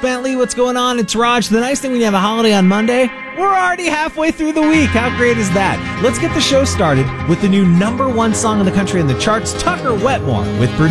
Bentley. What's going on? It's Raj. The nice thing when you have a holiday on Monday, we're already halfway through the week. How great is that? Let's get the show started with the new #1 song in the country in the charts, Tucker Wetmore with Bruno.